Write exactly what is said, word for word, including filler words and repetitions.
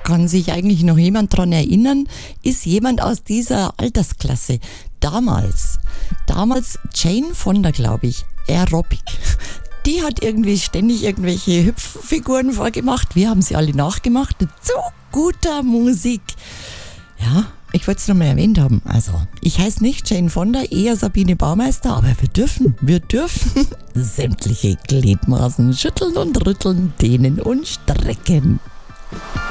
kann sich eigentlich noch jemand dran erinnern, ist jemand aus dieser Altersklasse. Damals, damals Jane Fonda, glaube ich, Aerobic. Die hat irgendwie ständig irgendwelche Hüpffiguren vorgemacht. Wir haben sie alle nachgemacht. Zu guter Musik. Ja, ich wollte es nochmal erwähnt haben. Also, ich heiße nicht Jane Fonda, eher Sabine Baumeister, aber wir dürfen, wir dürfen sämtliche Gliedmaßen schütteln und rütteln, dehnen und strecken.